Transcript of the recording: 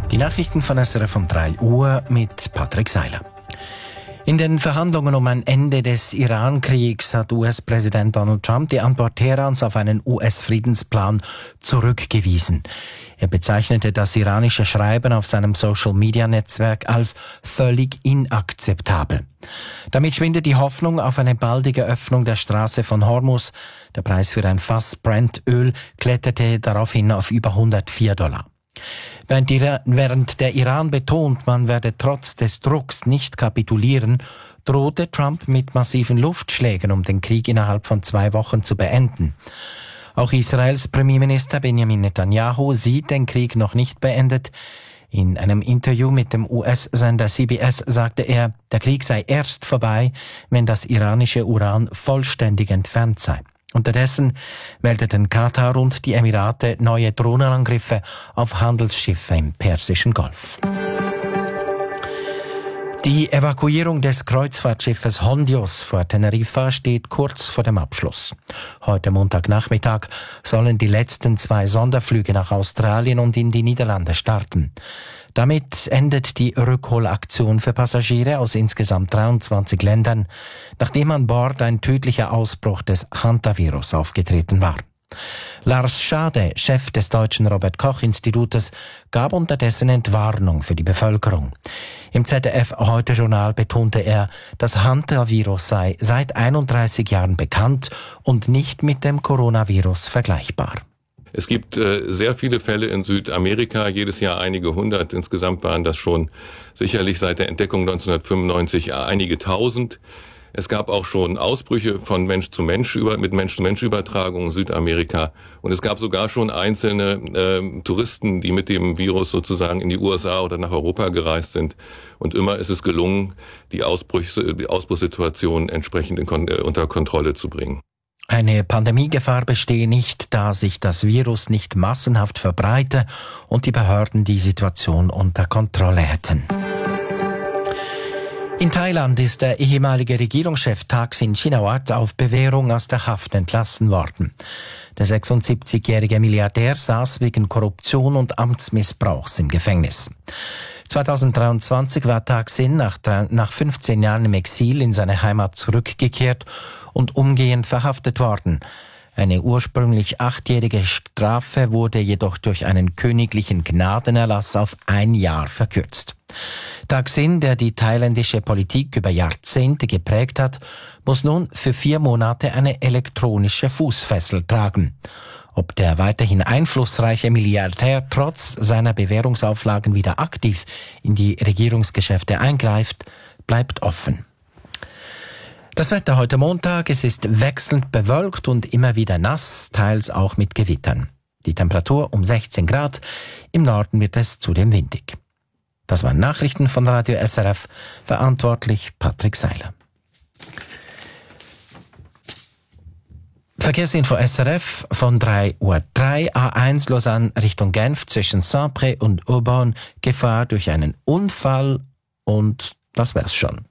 Die Nachrichten von SRF um 3 Uhr mit Patrick Seiler. In den Verhandlungen um ein Ende des Iran-Kriegs hat US-Präsident Donald Trump die Antwort Teherans auf einen US-Friedensplan zurückgewiesen. Er bezeichnete das iranische Schreiben auf seinem Social-Media-Netzwerk als völlig inakzeptabel. Damit schwindet die Hoffnung auf eine baldige Öffnung der Straße von Hormuz. Der Preis für ein Fass Brent-Öl kletterte daraufhin auf über $104. Während der Iran betont, man werde trotz des Drucks nicht kapitulieren, drohte Trump mit massiven Luftschlägen, um den Krieg innerhalb von 2 Wochen zu beenden. Auch Israels Premierminister Benjamin Netanyahu sieht den Krieg noch nicht beendet. In einem Interview mit dem US-Sender CBS sagte er, der Krieg sei erst vorbei, wenn das iranische Uran vollständig entfernt sei. Unterdessen meldeten Katar und die Emirate neue Drohnenangriffe auf Handelsschiffe im Persischen Golf. Die Evakuierung des Kreuzfahrtschiffes Hondios vor Teneriffa steht kurz vor dem Abschluss. Heute Montagnachmittag sollen die letzten 2 Sonderflüge nach Australien und in die Niederlande starten. Damit endet die Rückholaktion für Passagiere aus insgesamt 23 Ländern, nachdem an Bord ein tödlicher Ausbruch des Hantavirus aufgetreten war. Lars Schade, Chef des deutschen Robert-Koch-Institutes, gab unterdessen Entwarnung für die Bevölkerung. Im ZDF-Heute-Journal betonte er, das Hantavirus sei seit 31 Jahren bekannt und nicht mit dem Coronavirus vergleichbar. Es gibt sehr viele Fälle in Südamerika, jedes Jahr einige hundert. Insgesamt waren das schon sicherlich seit der Entdeckung 1995 einige tausend. Es gab auch schon Ausbrüche von Mensch zu Mensch mit Mensch-zu-Mensch-Übertragung in Südamerika. Und es gab sogar schon einzelne Touristen, die mit dem Virus sozusagen in die USA oder nach Europa gereist sind. Und immer ist es gelungen, die Ausbruchssituation entsprechend unter Kontrolle zu bringen. Eine Pandemiegefahr bestehe nicht, da sich das Virus nicht massenhaft verbreite und die Behörden die Situation unter Kontrolle hätten. In Thailand ist der ehemalige Regierungschef Thaksin Shinawatra auf Bewährung aus der Haft entlassen worden. Der 76-jährige Milliardär saß wegen Korruption und Amtsmissbrauchs im Gefängnis. 2023 war Thaksin nach 15 Jahren im Exil in seine Heimat zurückgekehrt und umgehend verhaftet worden. Eine ursprünglich 8-jährige Strafe wurde jedoch durch einen königlichen Gnadenerlass auf 1 Jahr verkürzt. Thaksin, der die thailändische Politik über Jahrzehnte geprägt hat, muss nun für 4 Monate eine elektronische Fußfessel tragen. Ob der weiterhin einflussreiche Milliardär trotz seiner Bewährungsauflagen wieder aktiv in die Regierungsgeschäfte eingreift, bleibt offen. Das Wetter heute Montag, es ist wechselnd bewölkt und immer wieder nass, teils auch mit Gewittern. Die Temperatur um 16 Grad, im Norden wird es zudem windig. Das waren Nachrichten von Radio SRF, verantwortlich Patrick Seiler. Verkehrsinfo SRF von 3:03 Uhr. A1 Lausanne Richtung Genf zwischen Saint-Pré und Aubonne, Gefahr durch einen Unfall und das wär's schon.